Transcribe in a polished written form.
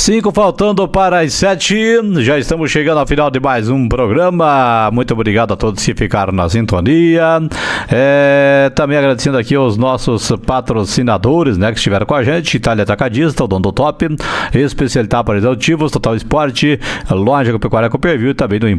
5 faltando para as 7, já estamos chegando ao final de mais um programa. Muito obrigado a todos que ficaram na sintonia. Também agradecendo aqui aos nossos patrocinadores, né, que estiveram com a gente: Itália Atacadista, o Dono do Top, Especialidade para Executivos, Total Esporte, Loja Agropecuária Cooperville e também do